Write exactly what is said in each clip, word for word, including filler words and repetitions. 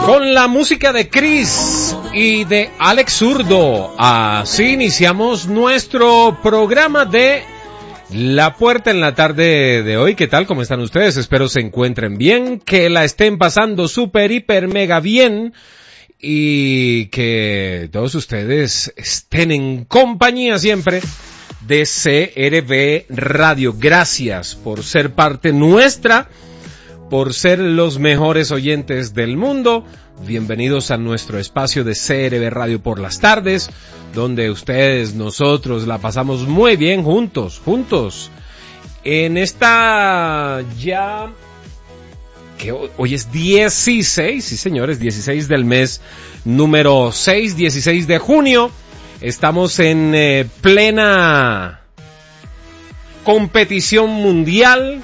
Con la música de Chris y de Alex Zurdo, así iniciamos nuestro programa de La Puerta en la tarde de hoy. ¿Qué tal? ¿Cómo están ustedes? Espero se encuentren bien, que la estén pasando súper, hiper, mega bien y que todos ustedes estén en compañía siempre de C R V Radio. Gracias por ser parte nuestra, por ser los mejores oyentes del mundo. Bienvenidos a nuestro espacio de C R V Radio por las tardes, donde ustedes, nosotros la pasamos muy bien juntos, juntos. En esta ya, que hoy es dieciséis, sí señores, dieciséis del mes número seis, dieciséis de junio. Estamos en eh, plena competición mundial.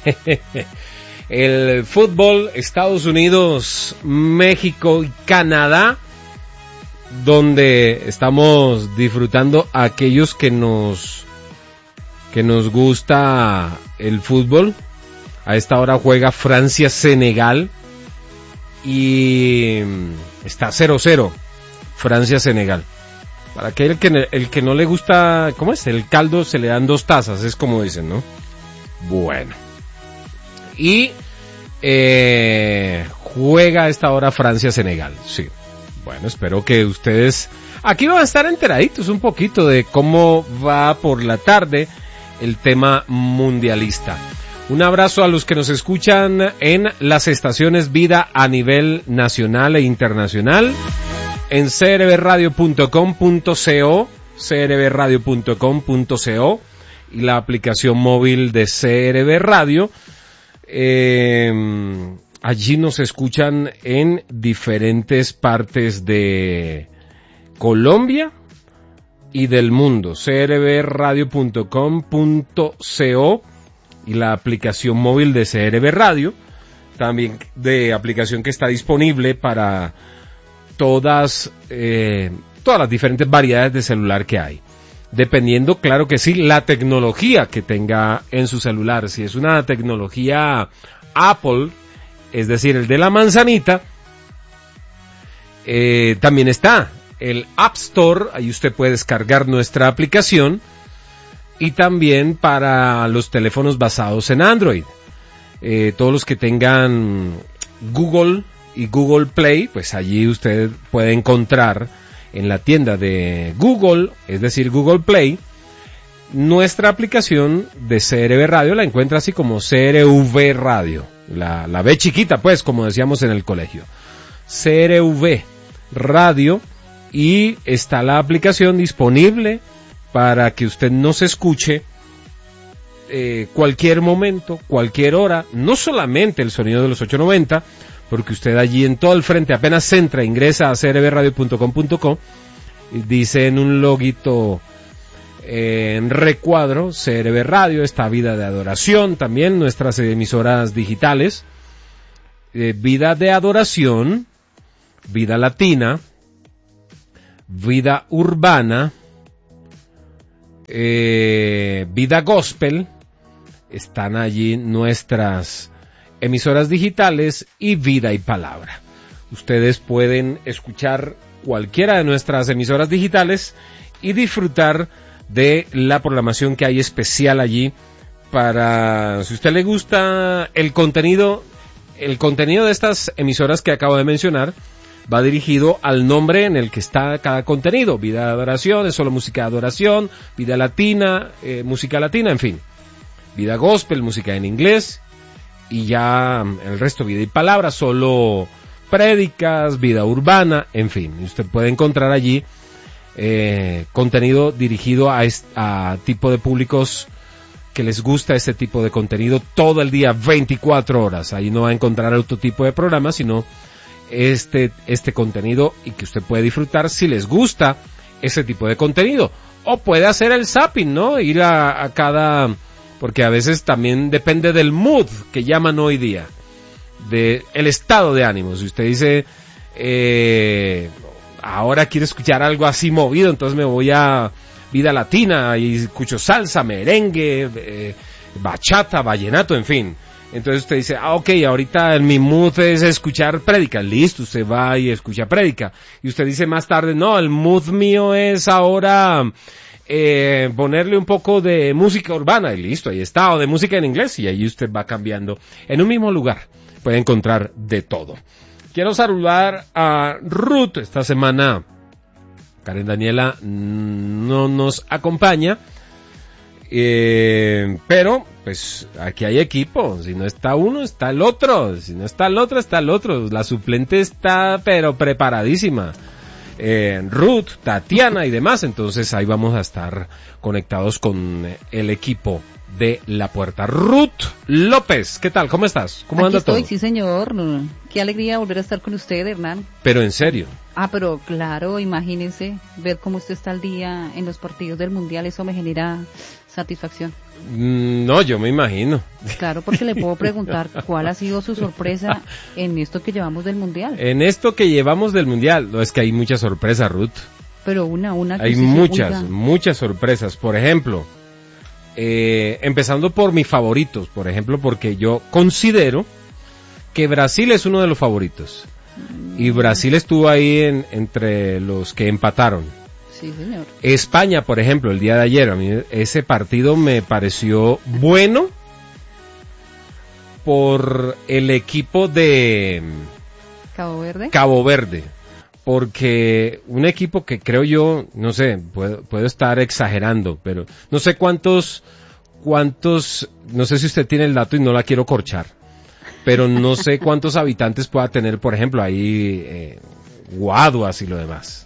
El fútbol, Estados Unidos, México y Canadá, donde estamos disfrutando a aquellos que nos que nos gusta el fútbol. A esta hora juega Francia-Senegal y está cero cero, Francia-Senegal. Para aquel que, el que no le gusta, ¿cómo es? El caldo se le dan dos tazas, es como dicen, ¿no? Bueno. Y eh, juega a esta hora Francia-Senegal, sí. Bueno, espero que ustedes aquí van a estar enteraditos un poquito de cómo va por la tarde el tema mundialista. Un abrazo a los que nos escuchan en las estaciones Vida a nivel nacional e internacional, en c r v radio punto com punto co, c r v radio punto com punto co y la aplicación móvil de C R V Radio. Eh, allí nos escuchan en diferentes partes de Colombia y del mundo. c r v radio punto com punto co y la aplicación móvil de C R V Radio, también de aplicación que está disponible para todas eh, todas las diferentes variedades de celular que hay. Dependiendo, claro que sí, la tecnología que tenga en su celular. Si es una tecnología Apple, es decir, el de la manzanita, eh, también está el App Store, ahí usted puede descargar nuestra aplicación, y también para los teléfonos basados en Android. Eh, todos los que tengan Google y Google Play, pues allí usted puede encontrar en la tienda de Google, es decir, Google Play, nuestra aplicación de C R V Radio. La encuentra así como C R V Radio, la, la B chiquita, pues, como decíamos en el colegio. C R V Radio, y está la aplicación disponible para que usted nos escuche eh, cualquier momento, cualquier hora, no solamente el sonido de los ochocientos noventa, porque usted allí en todo el frente apenas entra, ingresa a c r v radio punto com punto co, y dice en un loguito eh, en recuadro C R V Radio, está Vida de Adoración, también nuestras emisoras digitales, eh, Vida de Adoración, Vida Latina, Vida Urbana, eh, Vida Gospel, están allí nuestras emisoras digitales, y Vida y Palabra. Ustedes pueden escuchar cualquiera de nuestras emisoras digitales y disfrutar de la programación que hay especial allí para, si a usted le gusta el contenido, el contenido de estas emisoras que acabo de mencionar va dirigido al nombre en el que está cada contenido. Vida de Adoración es solo música de adoración, Vida Latina, eh, música latina, en fin. Vida Gospel, música en inglés, y ya el resto, Vida y Palabra, solo prédicas, vida urbana, en fin. Usted puede encontrar allí eh, contenido dirigido a, est- a tipo de públicos que les gusta este tipo de contenido todo el día, veinticuatro horas. Ahí no va a encontrar otro tipo de programa, sino este, este contenido, y que usted puede disfrutar si les gusta ese tipo de contenido. O puede hacer el zapping, ¿no? Ir a, a cada... porque a veces también depende del mood que llaman hoy día, de el estado de ánimo. Si usted dice, eh, ahora quiero escuchar algo así movido, entonces me voy a Vida Latina y escucho salsa, merengue, eh, bachata, vallenato, en fin. Entonces usted dice, ah, ok, ahorita mi mood es escuchar prédica. Listo, usted va y escucha prédica. Y usted dice más tarde, no, el mood mío es ahora eh, ponerle un poco de música urbana. Y listo, ahí está, o de música en inglés. Y ahí usted va cambiando. En un mismo lugar puede encontrar de todo. Quiero saludar a Ruth. Esta semana Karen Daniela no nos acompaña. Eh, pero pues aquí hay equipo, si no está uno está el otro, si no está el otro está el otro, la suplente está pero preparadísima, eh, Ruth, Tatiana y demás, entonces ahí vamos a estar conectados con el equipo de La Puerta. Ruth López, ¿qué tal? ¿Cómo estás? ¿Cómo Aquí anda estoy, todo? Sí señor, qué alegría volver a estar con usted, Hernán. Pero en serio. Ah, pero claro, imagínense ver cómo usted está al día en los partidos del Mundial, eso me genera satisfacción. No, yo me imagino. Claro, porque le puedo preguntar cuál ha sido su sorpresa en esto que llevamos del Mundial. En esto que llevamos del Mundial, no, es que hay muchas sorpresas, Ruth. Pero una, una. Que hay sí, muchas, oiga. muchas sorpresas. Por ejemplo, eh, empezando por mis favoritos, por ejemplo, porque yo considero que Brasil es uno de los favoritos. Mm. Y Brasil estuvo ahí en, entre los que empataron. Sí, señor. España, por ejemplo, el día de ayer, a mí ese partido me pareció bueno por el equipo de Cabo Verde. Cabo Verde, porque un equipo que creo yo, no sé, puedo, puedo estar exagerando, pero no sé cuántos, cuántos, no sé si usted tiene el dato y no la quiero corchar, pero no sé cuántos habitantes pueda tener, por ejemplo, ahí eh, Guaduas y lo demás.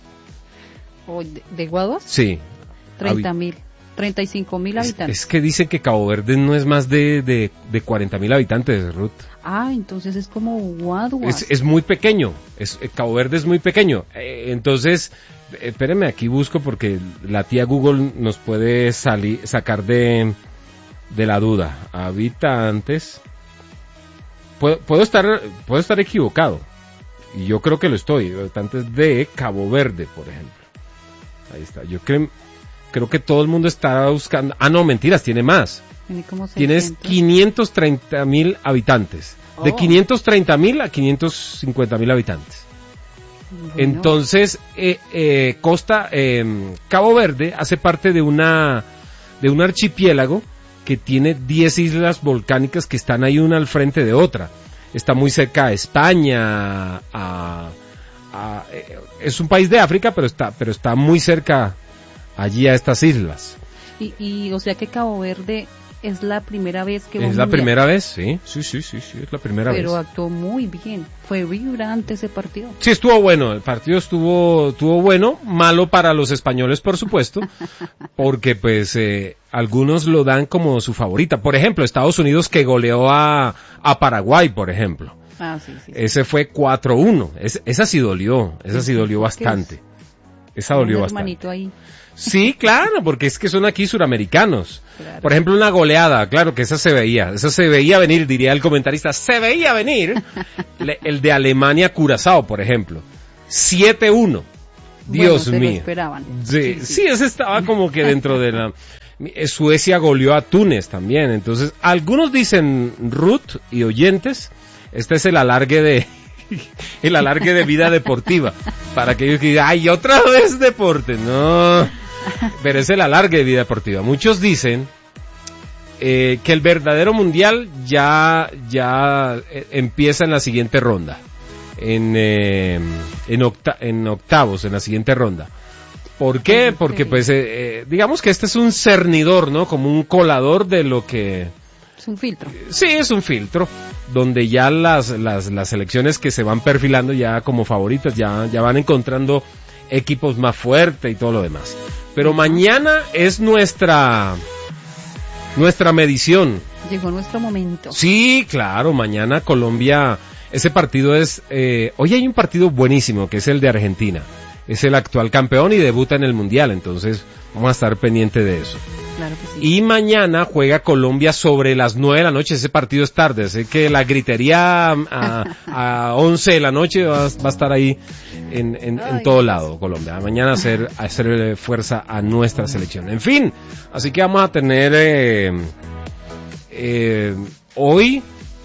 ¿De, de Guaduas? Sí. treinta mil, treinta y cinco mil habitantes. Es, es que dicen que Cabo Verde no es más de, de, de cuarenta mil habitantes, Ruth. Ah, entonces es como Guaduas. Es, es muy pequeño, es, Cabo Verde es muy pequeño. Eh, entonces, espérenme, aquí busco porque la tía Google nos puede salir, sacar de, de la duda. Habitantes. Puedo, puedo estar, puedo estar equivocado. Y yo creo que lo estoy. Habitantes de Cabo Verde, por ejemplo. Ahí está. Yo creo, creo que todo el mundo está buscando. Ah, no, mentiras, tiene más. Tiene como Tienes quinientos treinta mil habitantes. Oh. De quinientos treinta mil a quinientos cincuenta mil habitantes. Bueno. Entonces, eh, eh, Costa, eh, Cabo Verde hace parte de una, de un archipiélago que tiene diez islas volcánicas que están ahí una al frente de otra. Está muy cerca a España, a, a, eh, es un país de África, pero está, pero está muy cerca allí a estas islas. Y, y o sea que Cabo Verde es la primera vez que... Es la primera vez, sí, sí, sí, sí, sí, es la primera pero vez. Pero actuó muy bien, fue vibrante ese partido. Sí, estuvo bueno, el partido estuvo, estuvo bueno, malo para los españoles, por supuesto, porque pues eh, algunos lo dan como su favorita. Por ejemplo, Estados Unidos que goleó a, a Paraguay, por ejemplo. Ah, sí, sí, sí. Ese fue cuatro uno, es, esa sí dolió, esa sí dolió bastante. Esa dolió un bastante. Hermanito ahí. Sí, claro, porque es que son aquí suramericanos. Claro. Por ejemplo, una goleada, claro que esa se veía, esa se veía venir, diría el comentarista, se veía venir. Le, el de Alemania-Curazao, por ejemplo. siete uno. Dios bueno, se mío. Lo esperaban. Sí, sí, sí. sí, ese estaba como que dentro de la... Suecia goleó a Túnez también. Entonces, algunos dicen, Ruth y oyentes, este es el alargue de... el alargue de vida deportiva. Para aquellos que digan, ay, otra vez deporte. No, pero es el alargue de vida deportiva. Muchos dicen eh, que el verdadero mundial ya, ya eh, empieza en la siguiente ronda. En, eh, en, octa- en octavos, en la siguiente ronda. ¿Por qué? Porque pues, eh, eh, digamos que este es un cernidor, ¿no? Como un colador de lo que... Es un filtro. Sí, es un filtro, donde ya las, las, las selecciones que se van perfilando ya como favoritas, ya, ya van encontrando equipos más fuertes y todo lo demás. Pero mañana es nuestra, nuestra medición. Llegó nuestro momento. Sí, claro, mañana Colombia, ese partido es, eh, hoy hay un partido buenísimo que es el de Argentina. Es el actual campeón y debuta en el Mundial, entonces vamos a estar pendiente de eso. Claro que sí. Y mañana juega Colombia sobre las nueve de la noche, ese partido es tarde, así que la gritería a, a once de la noche va, va a estar ahí en, en, en todo lado, Colombia. Mañana hacer, hacer fuerza a nuestra selección. En fin, así que vamos a tener eh, eh, hoy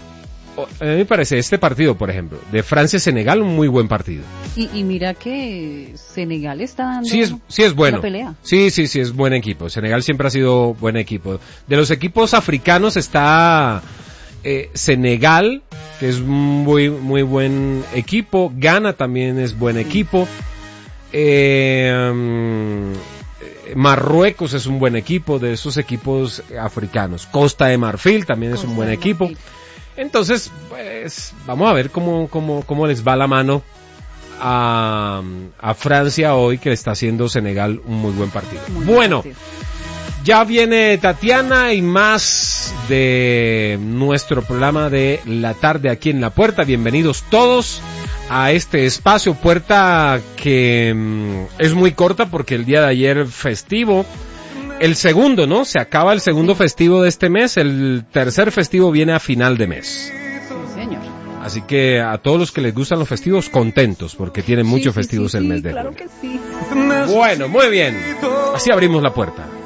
a mí me parece este partido, por ejemplo, de Francia-Senegal, un muy buen partido. Y, y mira que Senegal está dando sí es, sí es bueno. una pelea. Sí, sí, sí, es buen equipo. Senegal siempre ha sido buen equipo. De los equipos africanos está eh, Senegal, que es muy, muy buen equipo. Ghana también es buen equipo. Eh, um, Marruecos es un buen equipo, de esos equipos africanos. Costa de Marfil también Costa es un buen equipo. Marfil. Entonces, pues, vamos a ver cómo, cómo, cómo les va la mano a, a Francia hoy, que le está haciendo Senegal un muy buen partido. Muy bueno, partido. Ya viene Tatiana y más de nuestro programa de la tarde aquí en La Puerta. Bienvenidos todos a este espacio, puerta que mmm, es muy corta porque el día de ayer festivo. El segundo, ¿no? Se acaba el segundo festivo de este mes, el tercer festivo viene a final de mes. Sí, señor. Así que a todos los que les gustan los festivos, contentos, porque tienen muchos sí, festivos sí, el sí, mes de claro julio. Que sí. Bueno, muy bien. Así abrimos la puerta.